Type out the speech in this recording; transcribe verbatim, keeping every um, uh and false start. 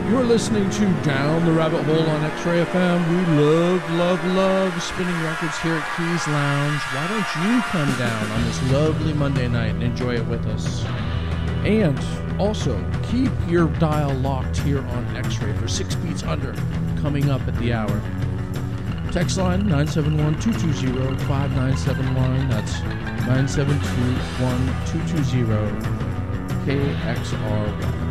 You're listening to Down the Rabbit Hole on X-Ray F M. We love, love, love spinning records here at Keys Lounge. Why don't you come down on this lovely Monday night and enjoy it with us? And also, keep your dial locked here on X-Ray for Six Beats Under coming up at the hour. Text line nine seven one, two two zero, five nine seven one. That's nine seven two one, two two zero, K X R Y.